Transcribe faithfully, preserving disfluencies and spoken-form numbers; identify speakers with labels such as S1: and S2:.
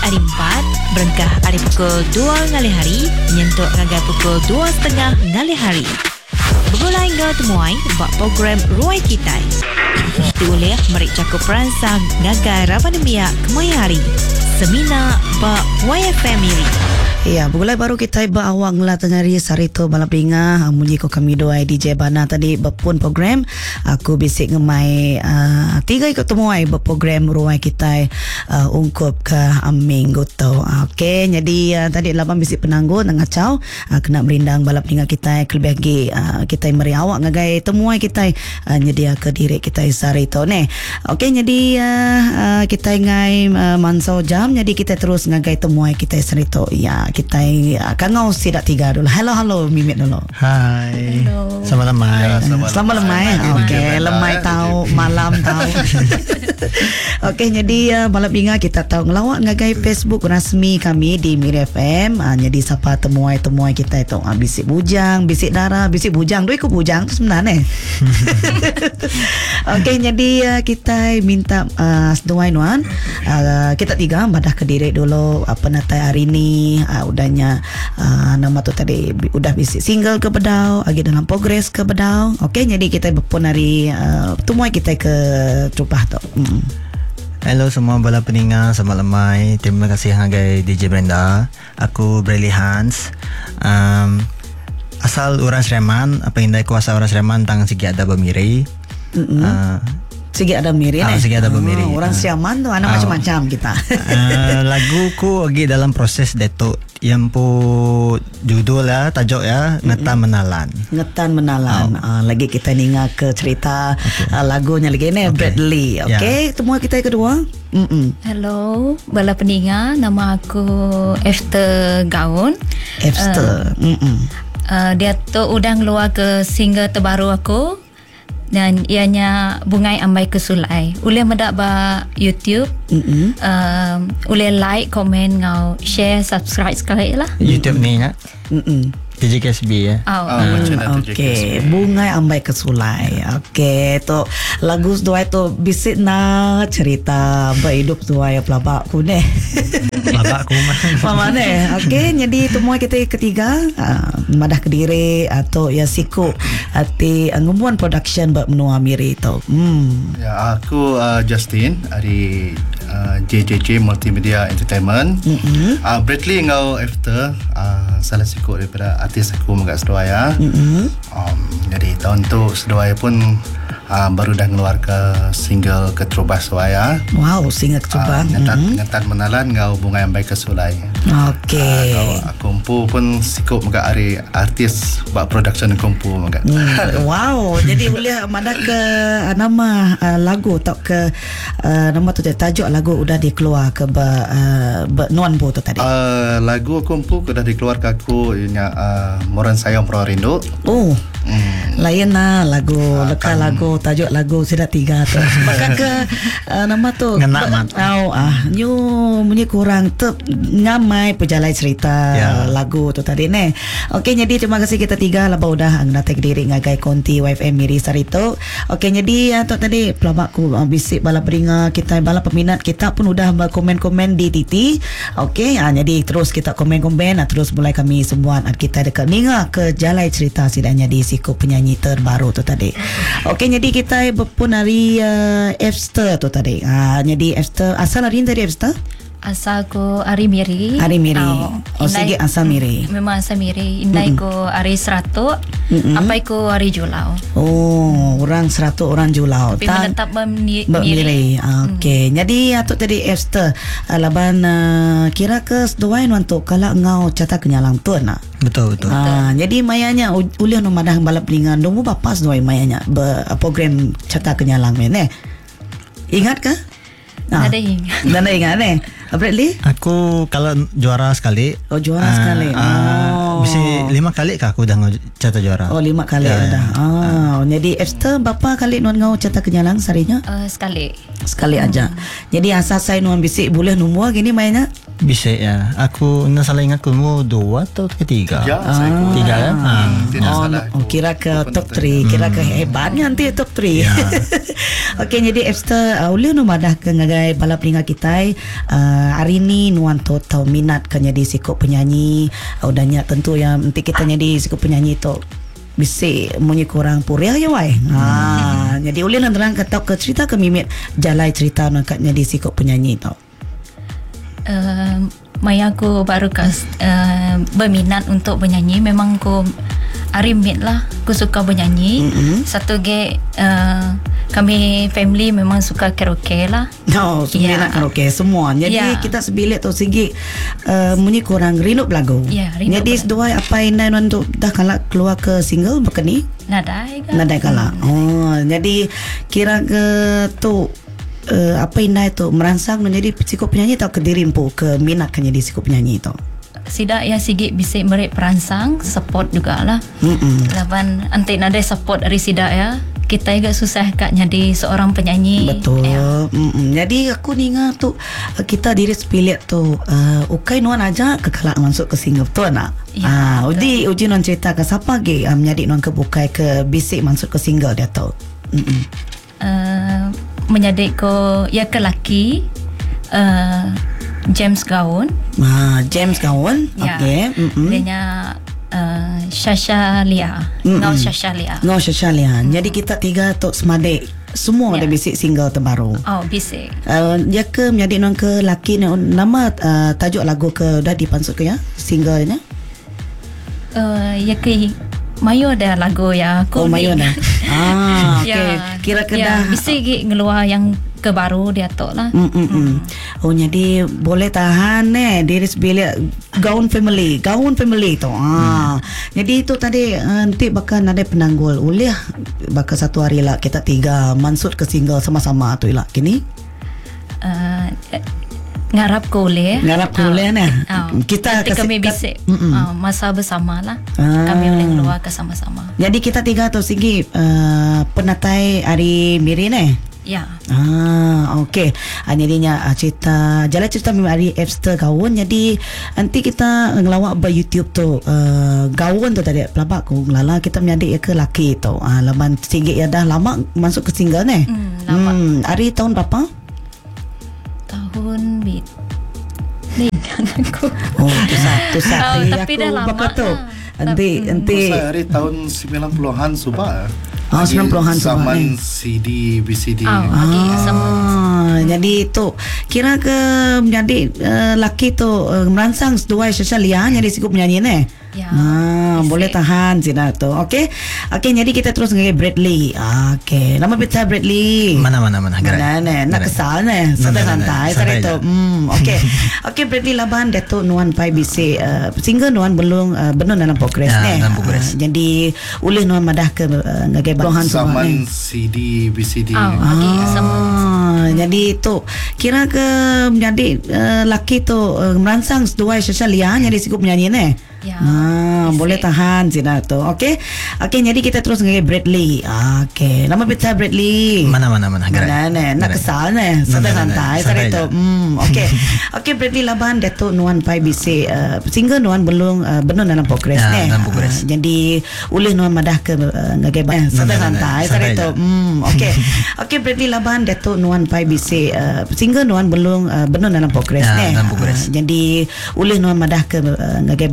S1: hari empat, berengkah hari pukul dua ngali hari, nyentuk ngagai pukul dua setengah ngali hari. Begulai ngau temuai buat program Ruai Kitai. Diulih merik cakup peransang ngagai Ramademia Kemai Hari. Semina ba Y F M Miri.
S2: Ya, begulai baru kita iba awang lah tengari sarito balap ringa munyi ko kami doai D J Bana tadi berpun program aku bisik ngemai uh, tiga ikut temuai berprogram ruai kita uh, ungkup ke aming goto. Okey, jadi uh, tadi lapan bisik penangguh ngacau uh, kena merindang balap ringa kita kelebih lagi uh, kita meri awak ngagai temuai kita uh, nyedia ke diri kita sarito ne. Okey, jadi uh, uh, kita ngai uh, mansau jam jadi kita terus ngagai temuai kita sarito. Ya, kita akan ngau sidak tiga dulu. Halo halo Mimit dulu.
S3: Hai.
S1: Hello.
S3: Selamat lemai.
S2: Ya, selamat, selamat lemai. Okey, lemai
S3: ya.
S2: tahu, malam tahu. Okey, jadi uh, balap ringa kita tahu ngelawak ngagai Facebook rasmi kami di Miri F M. Uh, jadi siapa temuai-temuai kita itu uh, bisik bujang, bisik darah, bisik bujang. Doi ku bujang tu sebenarnya. Okey, jadi uh, kita minta uh, seduai nuan. Uh, kita tiga badah ke diri dulu apa uh, natai hari ni. Uh, udahnya uh, nama tu tadi udah bisik single ke bedau lagi dalam progress ke bedau. Okey, jadi kita berpun hari uh, temuai kita ke Trupah tu. Mm.
S3: Hello semua bala peningat, selamat lemai. Terima kasih hagai D J Brenda. Aku Bradley Hans. Um, asal orang Sleman, apa indai kuasa orang Sleman tang sigi ada bemiri. Uh,
S2: Sigi ada miri
S3: ah,
S2: eh.
S3: Sigi ada bemiri.
S2: Oh, orang Siaman tu anak
S3: ah,
S2: macam-macam kita.
S3: uh, lagu ku lagi dalam proses detok yang pu judul ya tajuk ya Ngetan Menalan.
S2: Ngetan Menalan. Oh. Uh, lagi kita ninga ke cerita okay. uh, lagunya lagi ni okay. Bradley. Okey, yeah. Temu kita yang kedua. Mm-mm.
S4: Hello, bala peningat, nama aku Esther Gaun.
S2: Esther. Uh,
S4: uh, dia tu udah keluar ke single terbaru aku. Dan ianya Bungai Ambai Kesulai. Uleh medak ba YouTube. Mm-hmm. Um, uleh like, komen, ngau share, subscribe sekali lah.
S3: YouTube ni ya.
S2: Mm-mm.
S3: D J K S B ya.
S4: Oh,
S2: oh hmm, okey, Bungai Ambai Kesulai. Okey, tu lagu dua itu bisik na cerita berhidup dua ya pelabak ku ne.
S3: Pelabak ku
S2: mah. Mana? Okey, jadi temua kita ketiga uh, Madah Kediri atau ya siku ati ngumuan production buat menua miri tu. Hmm.
S5: Ya, aku uh, Justin dari uh, J J J Multimedia Entertainment. Mm-hmm. Uh, Bradley ngau after uh, salah siku daripada artis aku Megat Sedoaya. Mm-hmm. um, Jadi tahun tu Sedoaya pun uh, baru dah mengeluarkan single Ketrubah Sedoaya.
S2: Wow, single Ketrubah.
S5: uh, Ngetan,
S2: mm-hmm.
S5: Ngetan Menalan ngau Bungai Ambai Kesulai.
S2: Okey.
S5: uh, Kumpu pun sikut Megat hari artis buat production kumpu Megat.
S2: mm. Wow. Jadi boleh mana ke uh, nama uh, lagu atau ke uh, nama tu tajuk lagu udah dikeluar ke be, uh, be, nuan bu tu tadi.
S5: Uh, lagu kumpu sudah dikeluarkan aku ianya uh, Moran Sayang Pro Rindu.
S2: Oh.
S5: Hmm.
S2: Lain lah lagu uh, leka kan. Lagu tajuk lagu sudah tiga tu. Maka ke uh, nama tu
S3: ngena mat.
S2: Oh ah, nyu munyi kurang tep ngamai pejalai cerita yeah. Lagu tu tadi ne. Okey, jadi terima kasih kita tiga lah udah ngata diri ngagai konti Y F M Miri Sarito. Okey, jadi atau tadi pelabakku uh, bisik bala beringa kita bala peminat kita pun udah komen-komen di T T. Okey, ah, jadi terus kita komen-komen, ah, terus mulai kami semua kita dekat ninga ke jalai cerita sidanya di siku penyanyi terbaru tu tadi. Okey, jadi kita berpun hari uh, Esther tu tadi. Ah, jadi Esther asal hari dari Esther?
S4: Asal ko Ari Miri.
S2: Ari Miri.
S4: Oh,
S2: oh sige asal Miri.
S4: Memang asal Miri. Indai mm-hmm. ko Ari Serato. Mm-hmm. Apai ko Ari Julau.
S2: Oh, orang Serato orang Julau.
S4: Tapi menetap Miri.
S2: Miri. Okey. Mm. Jadi atau tadi Esther laban uh, kira ke seduai untuk kalau ngau cata kenyalang tu nak.
S3: Betul betul.
S2: Ah, jadi mayanya ulih no madah balap lingan dong bapa seduai mayanya be, program cata kenyalang ni. Ingat ke?
S4: Ah. Ada ingat.
S2: Ada ingat ni. Bradley?
S3: Aku kalau juara sekali.
S2: Oh, juara uh, sekali.
S3: Uh,
S2: oh. Oh.
S3: Bisa lima kali kah aku dah ngau cata juara.
S2: Oh, lima kali
S3: Ya,
S2: dah.
S3: ya.
S2: Oh, jadi Esther berapa kali nuan ngau cata kenyalang sarinya?
S4: Uh, sekali.
S2: Sekali aja. Jadi asal saya nuan bisik boleh numua gini mainnya?
S3: Bisa ya. Aku nak salah ingat kamu dua atau ketiga.
S5: Ya, saya ikut.
S3: Tiga kan? Ah.
S5: Tidak
S2: Oh,
S5: salah.
S2: oh, kira ke top three, kira ke hebatnya nanti top three.
S3: Ya.
S2: Okey, jadi Esther uh, uli nu madah ke ngagai balap ringa kita uh, hari ni nuan tu tahu minat ke jadi sikut penyanyi. Uh, udahnya tentu yang nanti kita jadi sikut penyanyi tu bisik munyi kurang puriah ya wai. Ha, jadi uli nak terang kata ke cerita ke mimit jalai cerita nak jadi sikut penyanyi tu.
S4: Uh, Maya aku baru kas uh, berminat untuk bernyanyi. Memang aku arimit lah. Aku suka bernyanyi.
S2: Mm-hmm.
S4: Satu ge uh, kami family memang suka karaoke lah.
S2: No, semua
S4: Ya.
S2: nak karaoke semua. Jadi
S4: Ya.
S2: kita sebilik tu sigi uh, munyi kurang rindup lagu.
S4: Ya, rindup
S2: Jadi
S4: lagu.
S2: dua apa ini untuk dah kalau keluar ke single bekeni?
S4: Nadai kan?
S2: Nadai kala. Oh, jadi kira ke tu uh, apa inai tu merangsang menjadi sikut penyanyi atau ke dirimpu ke minat ke jadi sikut penyanyi tu.
S4: Sidak ya Sigit bisa merik perangsang, support jugalah.
S2: Mm-mm.
S4: Lawan antik nada support dari Sidak ya. Kita juga susah kak jadi seorang penyanyi.
S2: Betul.
S4: Ya.
S2: Mm-mm. Jadi aku ninga tu uh, kita diri sepilik tu uh, ukai nuan aja kekalak masuk ke single tu nak.
S4: Ya,
S2: Ah,
S4: betul.
S2: uji uji nuan cerita ke siapa ke uh, menjadi nuan ke bukai ke bisik masuk ke single dia tu. Mm-mm.
S4: Uh, menjadi ko ya ke laki uh, James Gaun.
S2: Ah, James kawan.
S4: Ya.
S2: Okey. Mm-mm.
S4: Dia nya uh, Shasha Lia.
S2: Mm-mm.
S4: Ngau Shasha Lia.
S2: Ngau Syashalian. Jadi kita tiga tu semadik semua
S4: Ya.
S2: ada bisik single terbaru.
S4: Oh, bisik.
S2: Uh, dia ke menjadi nuan ke laki ni nama uh, tajuk lagu ke dah dipansut ke ya singlenya?
S4: Uh, ya ke Mayu ada lagu ya.
S2: Oh, Mayu dah. Ah, okey. Kira ke dah.
S4: ya, bisik gi ngeluar yang kebaru dia tu lah.
S2: Mm, mm, mm. Oh, jadi boleh tahan eh diri sebilik gaun family, gaun family tu. Ah. Jadi itu tadi uh, nanti bakal ada penanggul. Ulih bakal satu hari lah kita tiga mansut ke single sama-sama tu lah kini.
S4: Uh, ngarap ko boleh.
S2: Ngarap ko boleh, nah.
S4: Oh.
S2: Kita
S4: Nanti
S2: kasih-
S4: kami
S2: kat-
S4: bisik
S2: Mm-mm.
S4: uh, masa bersama lah.
S2: Ah.
S4: Kami boleh keluar ke sama-sama.
S2: Jadi kita tiga tu sigi uh, penatai hari mirin eh.
S4: Ya.
S2: Ah, okey. Ah, jadinya ah, cerita jalan cerita memang hari Epster gaun. Jadi nanti kita ngelawak ber YouTube tu uh, gaun tu tadi pelabak ku lala kita menjadi ke laki tu. Ah, laman singgit ya dah lama masuk ke single ni.
S4: Hmm, lama.
S2: Hmm, hari tahun berapa?
S4: Tahun bit. Ni kan aku.
S2: Oh, tu satu
S4: Oh,
S2: satu
S4: tapi dah lama
S2: bakal tu.
S4: lah.
S2: Nanti nanti
S5: Saya hari tahun sembilan puluhan subah.
S2: Ah, sembilan puluhan subah,
S5: Zaman
S2: eh.
S5: C D, V C D.
S4: Oh, okey, sama.
S2: Ah, jadi tu kira ke menjadi uh, laki tu uh, merangsang dua Syashalia jadi sikut penyanyi ni.
S4: Ya.
S2: Ah,
S4: Bisik.
S2: boleh tahan sina tu. Okey. Okey, jadi kita terus dengan Bradley. Okey. Nama pita Bradley.
S3: Mana mana mana gerai.
S2: Mana ni nak
S3: Gerai.
S2: kesal ni.
S3: Mana,
S2: Santai-santai
S3: mana,
S2: sari
S3: santai
S2: tu.
S3: je.
S2: Hmm, okey. Okey, Bradley laban Datuk Nuan Pai bisik uh, single Nuan belum uh, benar dalam progress
S3: Ya,
S2: ni.
S3: dalam progress.
S2: Ah, jadi ulih Nuan madah ke uh, ngagai bahan semua ni.
S5: Zaman C D, V C D.
S4: Oh, okey, sama.
S2: Ah, jadi tu kira ke menjadi uh, laki tu uh, merangsang dua Syashalia jadi sikut penyanyi ni.
S4: Ya.
S2: Ah,
S4: Bisik.
S2: boleh tahan sina tu. Okey. Okey, jadi kita terus dengan Bradley. Okey. Nama pita Bradley.
S3: Mana mana mana gerai.
S2: Mana ni nak
S3: Gerai.
S2: kesal ni.
S3: Mana,
S2: Santai-santai
S3: mana,
S2: sari
S3: santai
S2: tu.
S3: je.
S2: Hmm, okey. Okey, Bradley laban Datuk Nuan Pai bisik uh, single Nuan belum uh, benar dalam progress
S3: Ya,
S2: ni.
S3: dalam progress.
S2: Ah, jadi ulih Nuan madah ke uh, ngagai bahan. Santai-santai
S3: mana,
S2: sari
S3: santai
S2: tu.
S3: je.
S2: Hmm, okey. Okey, Bradley laban Datuk Nuan Pai bisik uh, single Nuan belum uh, benar dalam progress
S3: Ya,
S2: ni.
S3: dalam progress.
S2: Ah, jadi ulih Nuan madah ke uh, ngagai